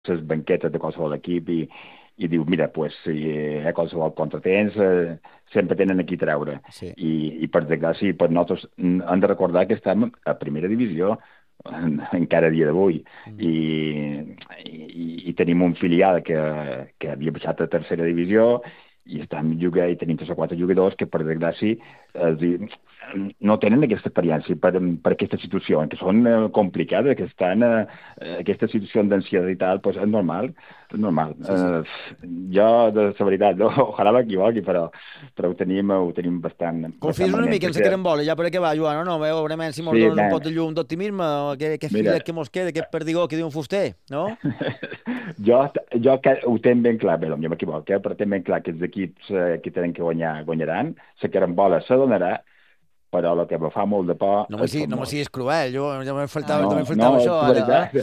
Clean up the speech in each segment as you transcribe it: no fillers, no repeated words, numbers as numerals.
les banquetes de qualsevol equip i diu, mira, pues, si hi ha qualsevol contratemps, sempre tenen aquí treure. Sí. I per desgràcia, per nosaltres hem de recordar que estem a primera divisió encara a dia d'avui Mm. i tenim un filial que havia baixat a tercera divisió i estem i tenim 3 o 4 jugadors que per desgràcia no tenen aquesta experiència per aquesta situació, que són complicades, que estan aquesta situació d'ansietat i tal, pues és normal, és normal. Sí, sí. Jo, de la veritat, no, ojalà m'equivoqui, però ho tenim bastant, Confies bastant una malament, mica en la perquè carambola, ja per acabar, Joan, o no? Veurem si mos sí, dones un nen, pot de llum d'optimisme, o aquest mira, filet que mos queda, aquest perdigó que diu un fuster, no? jo ho tenc ben clar, però jo m'equivoco, però tenc ben clar que els equips que tenen que guanyar, guanyaran, la carambola se donarà, però el que me fa molt de por és No me Somos. siguis cruel, jo, ja No, me no, faltava això, és ara, veritat.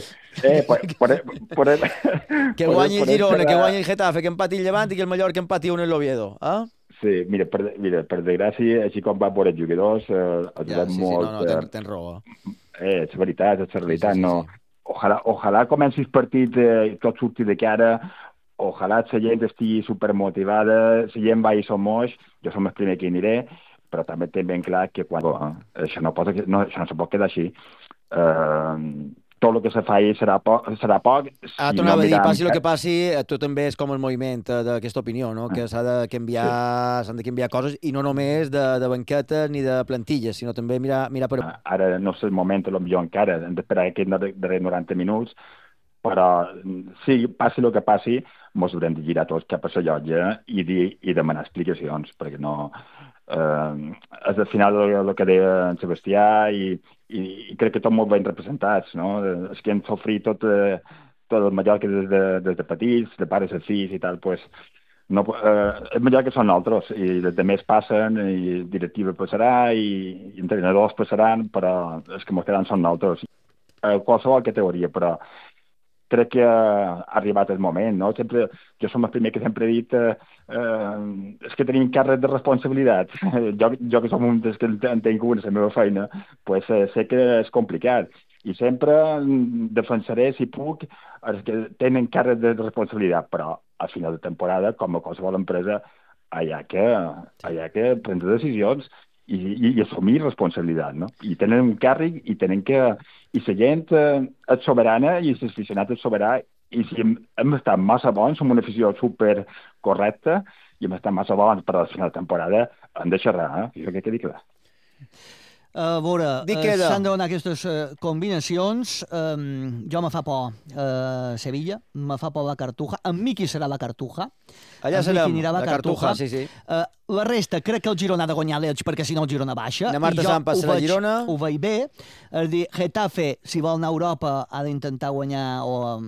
Que guanyi el Podem Girona, que guanyi xerrar. el Getafe, que empati el Llevant i que el Mallorca empati un el Oviedo, eh? Sí, per desgràcia, així com va veure els jugadors, els Ja, veiem sí, sí, no, molt... no, tens raó. és veritat, és la Sí, sí, realitat, sí, no. sí. Ojalà comenci el partit i tot surti de cara, ojalà la gent estigui supermotivada, la gent vagi som moix, jo som el primer que hi aniré, però també té ben clar que això això no se pot quedar així. Tot el que se faci serà poc Ah, si no tornava a dir, miram... passi el que passi, tu també és com el moviment d'aquesta opinió, no? Que Sí. s'han de canviar coses, i no només de banquetes ni de plantilles, sinó també mirar per... Ara no és el moment, potser encara, hem d'esperar aquests darrers 90 minuts, però sí, passi el que passi, ens haurem de girar tots cap a la llotja i demanar explicacions, perquè no... és al final el que deia en Sebastià i crec que tot molt ben representats, no? És que hem sofrit tot el Mallorca des de petits, de pares a fills i tal, pues, no, és millor que són altres i els altres passen i directiva passarà i entrenadors passaran, però els que mos quedaran són altres. Qualsevol categoria, però crec que ha arribat el moment, no? Sempre, jo som el primer que sempre he dit és que tenim càrrec de responsabilitat. Jo que som un dels que en tinc una, la meva feina, pues, sé que és complicat. I sempre defensaré, si puc, els que tenen càrrec de responsabilitat, però al final de temporada, com a qualsevol empresa, Sí. hi ha que prendre decisions i assumir responsabilitat, no? I tenen un càrrec i tenen que i la gent és soberana i l'aficionat és soberà i si hem estat massa bons, som una afició super correcta i hem estat massa bons per a la final de temporada, hem de xerrar, això que quedi clar. A veure, Dic queda. s'han de donar aquestes combinacions. Jo me fa por Sevilla, me fa por la Cartuja. Amb mi qui serà la Cartuja? Allà Amb mi qui serem, anirà la la Cartuja? Cartuja, sí, sí. La resta, crec que el Girona ha de guanyar l'Elx perquè si no el Girona baixa. De Marta I jo Sampa serà Girona. ho veig bé. És dir, Getafe, si vol anar a Europa, ha d'intentar guanyar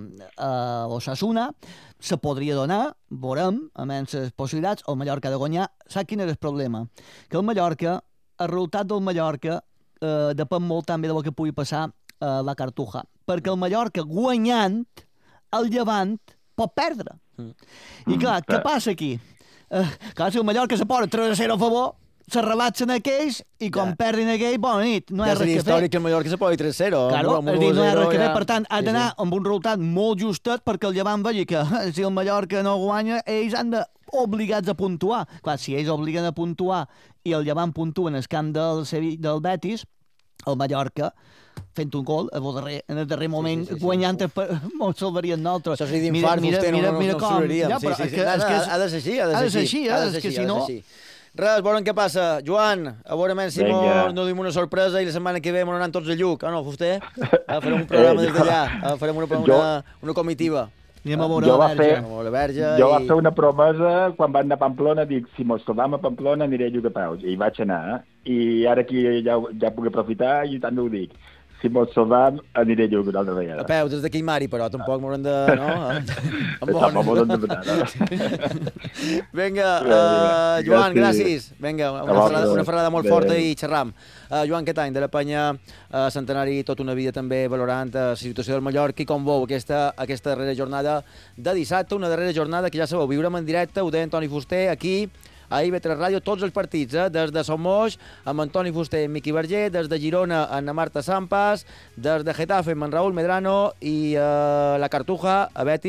Osasuna. Se podria donar, veurem, a menys les possibilitats. El Mallorca ha de guanyar. Sap quin és el problema? Que el Mallorca, el resultat del Mallorca depèn molt també del que pugui passar a la Cartuja. Perquè el Mallorca, guanyant, el Llevant pot perdre. I clar, què passa aquí? Clar, si el Mallorca se posa 3-0 a favor, se rebatsen aquells i com perdin aquells, bona nit, no hi Ja ha res seria que fer. històric que el Mallorca se podi 3-0. Claro, és dir, no hi ha res que fer. Per tant, ha Sí, d'anar sí. amb un resultat molt justet perquè el Llevant vegi que si el Mallorca no guanya, ells han de obligats a puntuar. Clar, si ells obliguen a puntuar i el Llevant puntua en el camp del Betis, el Mallorca fent un gol en el darrer moment, guanyant molt salvarien nosaltres. Això seria d'infart, fuster, no com. sobraríem. Ja, Sí, però sí, sí. és que Ha de ser així, ha de ser així. és que si no... Res, veurem què passa. Joan, a veure si Vinga. no duim una sorpresa i la setmana que ve m'anem tots a Lluc. Ah, no, fuster? Farem un programa des d'allà. Farem una comitiva. Anem a veure Jo la va verge. fer, A la verge jo va i... fer una promesa quan van anar a Pamplona, dic, si mos trobam a Pamplona aniré a Llucapaus, i vaig anar, I ara aquí ja puc aprofitar i tant ho dic. Si mos trobam aniré a Lluc una altra A vegada. peu, des d'aquí Mari, però tampoc m'haurem de... No? Tampoc m'ho hem de demanar, no? Vinga, Joan, Gràcies. gràcies. Vinga, A vosaltres. una ferrada molt Adéu. forta i xerram. Joan Catany, de la penya Centenari, tota una vida també valorant la situació del Mallorca i com veu aquesta darrera jornada de dissabte, una darrera jornada que ja sabeu, viurem en directe, ho deia Antoni Fuster, aquí a IB3 Ràdio, tots els partits, des de Somos, amb Antoni Fuster i Miqui Verger, des de Girona, amb na Marta Sampas, des de Getafe, amb en Raúl Medrano, i la Cartuja, a Betis.